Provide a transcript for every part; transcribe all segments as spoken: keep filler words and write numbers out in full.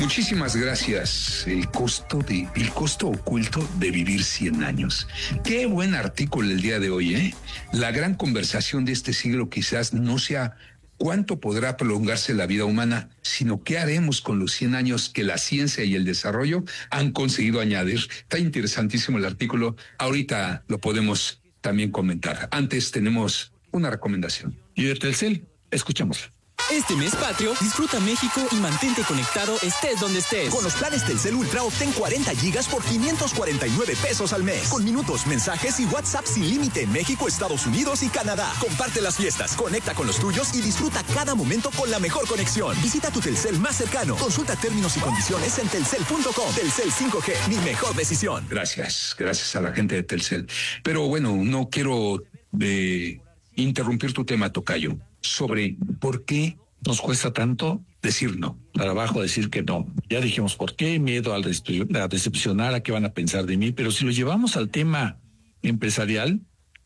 Muchísimas gracias. El costo de, el costo oculto de vivir cien años. Qué buen artículo el día de hoy, ¿eh? La gran conversación de este siglo quizás no sea cuánto podrá prolongarse la vida humana, sino qué haremos con los cien años que la ciencia y el desarrollo han conseguido añadir. Está interesantísimo el artículo. Ahorita lo podemos también comentar. Antes tenemos una recomendación. Y de Telcel, escuchémosla. Este mes patrio, disfruta México y mantente conectado estés donde estés. Con los planes Telcel Ultra obtén cuarenta gigas por quinientos cuarenta y nueve pesos al mes. Con minutos, mensajes y WhatsApp sin límite en México, Estados Unidos y Canadá. Comparte las fiestas, conecta con los tuyos y disfruta cada momento con la mejor conexión. Visita tu Telcel más cercano. Consulta términos y condiciones en telcel punto com. Telcel cinco G, mi mejor decisión. Gracias, gracias a la gente de Telcel. Pero bueno, no quiero de interrumpir tu tema, tocayo, sobre por qué nos cuesta tanto decir no. Trabajo decir que no. Ya dijimos por qué, miedo al a decepcionar, a qué van a pensar de mí, pero si lo llevamos al tema empresarial,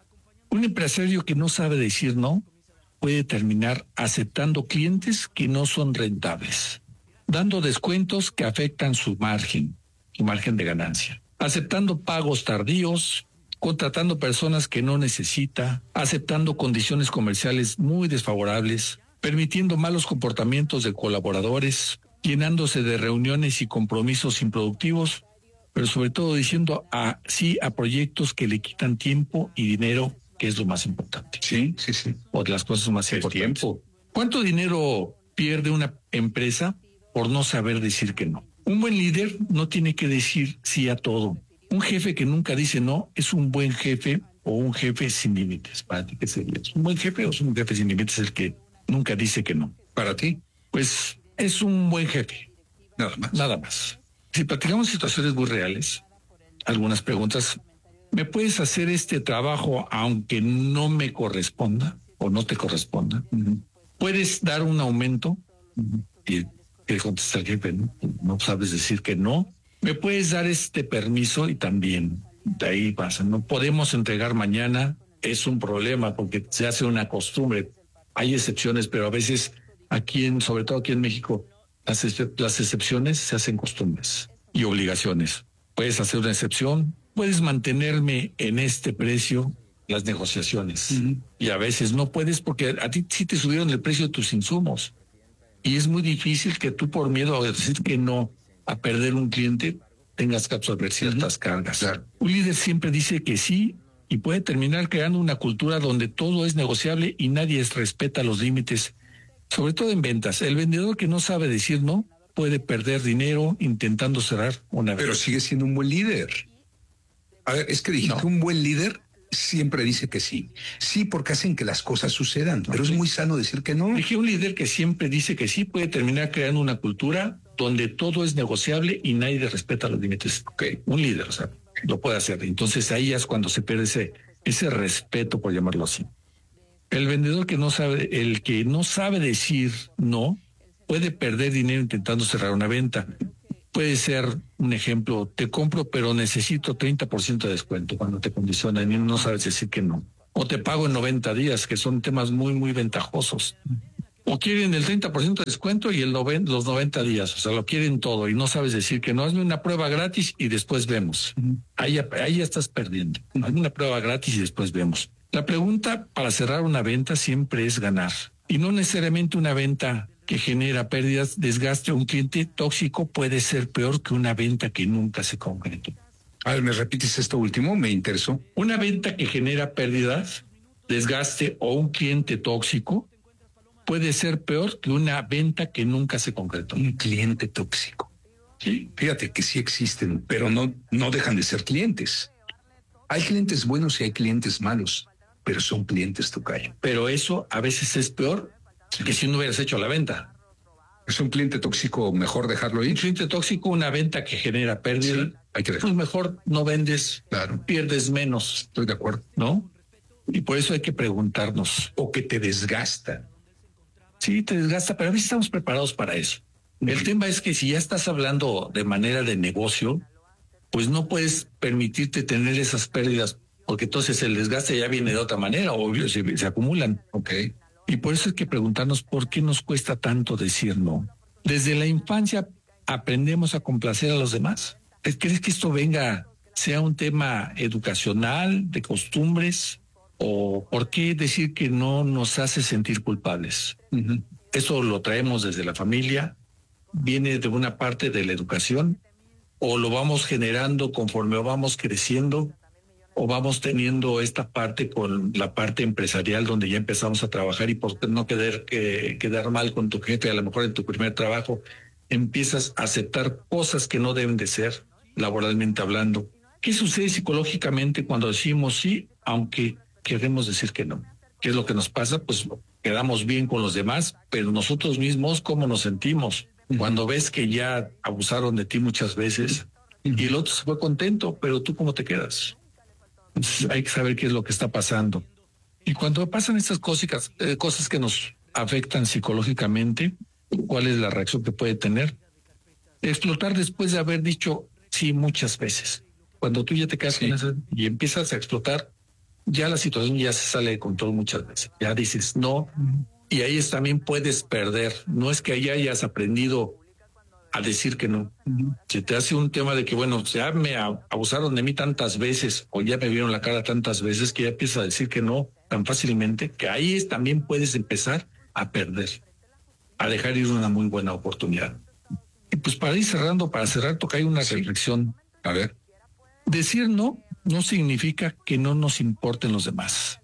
un empresario que no sabe decir no puede terminar aceptando clientes que no son rentables, dando descuentos que afectan su margen, su margen de ganancia, aceptando pagos tardíos, contratando personas que no necesita, aceptando condiciones comerciales muy desfavorables, permitiendo malos comportamientos de colaboradores, llenándose de reuniones y compromisos improductivos, pero sobre todo diciendo a, sí a proyectos que le quitan tiempo y dinero, que es lo más importante. Sí, sí, sí. O de las cosas más el importantes. Tiempo. ¿Cuánto dinero pierde una empresa por no saber decir que no? Un buen líder no tiene que decir sí a todo. Un jefe que nunca dice no es un buen jefe o un jefe sin límites. ¿Para ti qué sería? ¿Es un buen jefe o es un jefe sin límites el que nunca dice que no? ¿Para ti? Pues es un buen jefe. Nada más. Nada más. Si platicamos situaciones muy reales, algunas preguntas, ¿me puedes hacer este trabajo aunque no me corresponda o no te corresponda? Uh-huh. ¿Puedes dar un aumento? Uh-huh. Y que contesta el jefe, ¿no? No sabes decir que no. ¿Me puedes dar este permiso? Y también de ahí pasa. No podemos entregar mañana. Es un problema porque se hace una costumbre. Hay excepciones, pero a veces aquí, en, sobre todo aquí en México, las, las excepciones se hacen costumbres y obligaciones. Puedes hacer una excepción, puedes mantenerme en este precio, las negociaciones. Uh-huh. Y a veces no puedes porque a ti sí te subieron el precio de tus insumos. Y es muy difícil que tú, por miedo a decir que no, a perder un cliente, tengas que absorber ciertas uh-huh. cargas. Claro. Un líder siempre dice que sí, y puede terminar creando una cultura donde todo es negociable y nadie respeta los límites, sobre todo en ventas. El vendedor que no sabe decir no puede perder dinero intentando cerrar una venta. Pero sigue siendo un buen líder. A ver, es que dijiste, no. Un buen líder siempre dice que sí. Sí, porque hacen que las cosas sucedan, pero okay. Es muy sano decir que no. Dije, un líder que siempre dice que sí puede terminar creando una cultura donde todo es negociable y nadie respeta los límites. Okay. Un líder, o sea, lo puede hacer. Entonces ahí es cuando se pierde ese, ese respeto, por llamarlo así. El vendedor que no sabe, el que no sabe decir no, puede perder dinero intentando cerrar una venta. Puede ser un ejemplo, te compro pero necesito treinta por ciento de descuento cuando te condicionan y no sabes decir que no. O te pago en noventa días, que son temas muy, muy ventajosos. O quieren el treinta por ciento de descuento y el noventa, los noventa días, o sea, lo quieren todo y no sabes decir que no. Hazme una prueba gratis y después vemos. Uh-huh. Ahí, ahí ya estás perdiendo. Hazme una prueba gratis y después vemos. La pregunta para cerrar una venta siempre es ganar. Y no necesariamente una venta que genera pérdidas, desgaste. Un cliente tóxico puede ser peor que una venta que nunca se concretó. A ver, ¿me repites esto último? Me interesó. Una venta que genera pérdidas, desgaste o un cliente tóxico puede ser peor que una venta que nunca se concretó. Un cliente tóxico. Sí. Fíjate que sí existen, pero no, no dejan de ser clientes. Hay clientes buenos y hay clientes malos, pero son clientes, tocayo. Pero eso a veces es peor que si no hubieras hecho la venta. ¿Es un cliente tóxico mejor dejarlo ir? Un cliente tóxico, una venta que genera pérdida. Sí, hay que dejarlo. Pues mejor no vendes, claro. Pierdes menos. Estoy de acuerdo. ¿No? Y por eso hay que preguntarnos. O que te desgasta. Sí, te desgasta, pero a veces estamos preparados para eso. Uh-huh. El tema es que si ya estás hablando de manera de negocio, pues no puedes permitirte tener esas pérdidas, porque entonces el desgaste ya viene de otra manera, obvio, se, se acumulan. Ok. Y por eso hay que preguntarnos por qué nos cuesta tanto decir no. Desde la infancia aprendemos a complacer a los demás. ¿Crees que esto venga, sea un tema educacional, de costumbres? ¿O por qué decir que no nos hace sentir culpables? Uh-huh. Eso lo traemos desde la familia, viene de una parte de la educación, o lo vamos generando conforme vamos creciendo, o vamos teniendo esta parte con la parte empresarial donde ya empezamos a trabajar y por no quedar, que, quedar mal con tu jefe, a lo mejor en tu primer trabajo empiezas a aceptar cosas que no deben de ser, laboralmente hablando. ¿Qué sucede psicológicamente cuando decimos sí, aunque queremos decir que no? ¿Qué es lo que nos pasa? Pues quedamos bien con los demás, pero nosotros mismos, ¿cómo nos sentimos? Uh-huh. Cuando ves que ya abusaron de ti muchas veces uh-huh. y el otro se fue contento, pero tú ¿cómo te quedas? Entonces hay que saber qué es lo que está pasando. Y cuando pasan estas cosas, eh, cosas que nos afectan psicológicamente, ¿cuál es la reacción que puede tener? Explotar después de haber dicho sí muchas veces. Cuando tú ya te quedas sí. con eso y empiezas a explotar, ya la situación ya se sale de control muchas veces. Ya dices no, y ahí es, también puedes perder. No es que ahí hayas aprendido a decir que no. Uh-huh. Se te hace un tema de que, bueno, ya me abusaron de mí tantas veces o ya me vieron la cara tantas veces que ya empiezas a decir que no tan fácilmente, que ahí es, también puedes empezar a perder, a dejar ir una muy buena oportunidad. Y pues para ir cerrando, para cerrar, toca hay una sí. reflexión. A ver. Decir no no significa que no nos importen los demás.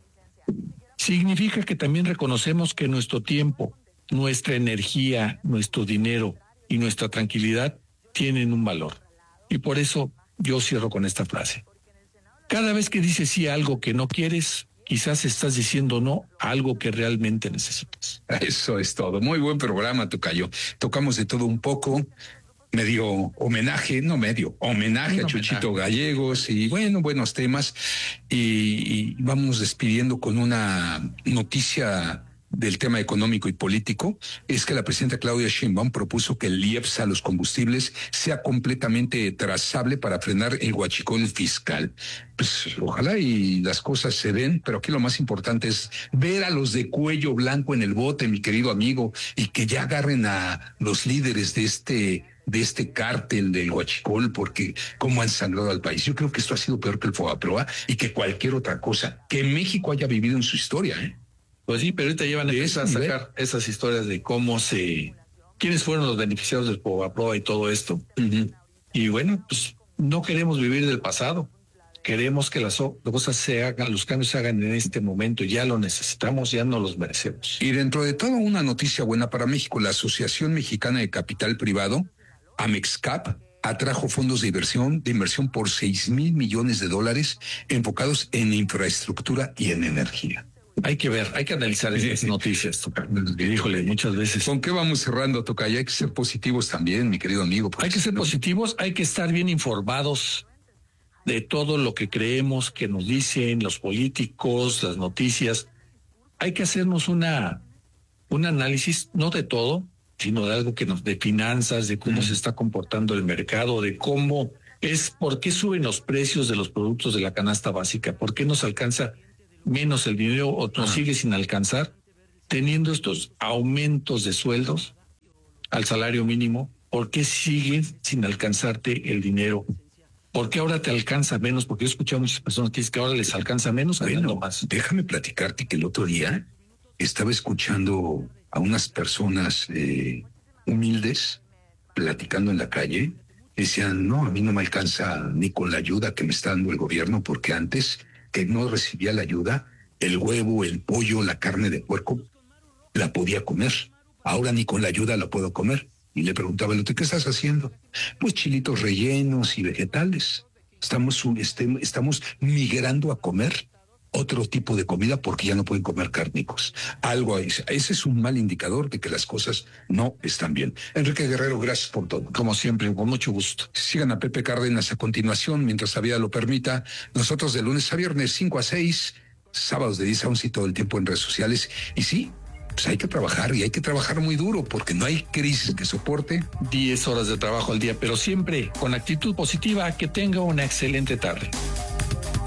Significa que también reconocemos que nuestro tiempo, nuestra energía, nuestro dinero y nuestra tranquilidad tienen un valor. Y por eso yo cierro con esta frase. Cada vez que dices sí a algo que no quieres, quizás estás diciendo no a algo que realmente necesitas. Eso es todo. Muy buen programa, Tocayo. Tocamos de todo un poco. Medio homenaje, no medio, homenaje a Chuchito homenaje. Gallegos y bueno, buenos temas. Y, y vamos despidiendo con una noticia del tema económico y político. Es que la presidenta Claudia Sheinbaum propuso que el I E P S a los combustibles sea completamente trazable para frenar el huachicol fiscal. Pues ojalá y las cosas se den, pero aquí lo más importante es ver a los de cuello blanco en el bote, mi querido amigo, y que ya agarren a los líderes de este de este cártel del huachicol, porque cómo han sangrado al país. Yo creo que esto ha sido peor que el Fobaproa y que cualquier otra cosa que México haya vivido en su historia, ¿eh? Pues sí, pero ahorita llevan a sacar esas historias de cómo se, quiénes fueron los beneficiarios del Fobaproa y todo esto. Uh-huh. Y bueno, pues no queremos vivir del pasado. Queremos que las cosas se hagan, los cambios se hagan en este momento. Ya lo necesitamos, ya no los merecemos. Y dentro de todo, una noticia buena para México. La Asociación Mexicana de Capital Privado, Amexcap, atrajo fondos de inversión, de inversión por seis mil millones de dólares enfocados en infraestructura y en energía. Hay que ver, hay que analizar esas noticias. Híjole, muchas veces. ¿Con qué vamos cerrando, Tocayo? Hay que ser positivos también, mi querido amigo. Hay que ser no... positivos, hay que estar bien informados de todo lo que creemos que nos dicen los políticos, las noticias. Hay que hacernos una un análisis, no de todo, sino de algo que nos, de finanzas, de cómo uh-huh. se está comportando el mercado, de cómo es, por qué suben los precios de los productos de la canasta básica, por qué nos alcanza menos el dinero o nos uh-huh. sigue sin alcanzar, teniendo estos aumentos de sueldos al salario mínimo, ¿por qué sigue sin alcanzarte el dinero? ¿Por qué ahora te alcanza menos? Porque yo he escuchado a muchas personas que dicen que ahora les alcanza menos, bueno, más. Déjame platicarte que el otro día estaba escuchando a unas personas eh, humildes platicando en la calle. Decían, no, a mí no me alcanza ni con la ayuda que me está dando el gobierno, porque antes que no recibía la ayuda, el huevo, el pollo, la carne de puerco, la podía comer. Ahora ni con la ayuda la puedo comer. Y le preguntaba el otro, ¿qué estás haciendo? Pues chilitos rellenos y vegetales. Estamos, este, estamos migrando a comer otro tipo de comida porque ya no pueden comer cárnicos. Algo ahí. Ese es un mal indicador de que las cosas no están bien. Enrique Guerrero, gracias por todo. Como siempre, con mucho gusto. Sigan a Pepe Cárdenas a continuación, mientras la vida lo permita. Nosotros de lunes a viernes, cinco a seis, sábados de diez a once y todo el tiempo en redes sociales. Y sí, pues hay que trabajar y hay que trabajar muy duro porque no hay crisis que soporte. diez horas de trabajo al día, pero siempre con actitud positiva. Que tenga una excelente tarde.